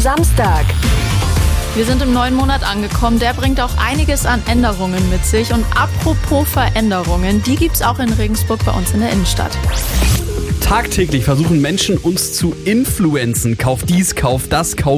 Samstag. Wir sind im neuen Monat angekommen. Der bringt auch einiges an Änderungen mit sich. Und apropos Veränderungen, die gibt's auch in Regensburg bei uns in der Innenstadt. Tagtäglich versuchen Menschen uns zu influenzen. Kauf dies, kauf das, kauf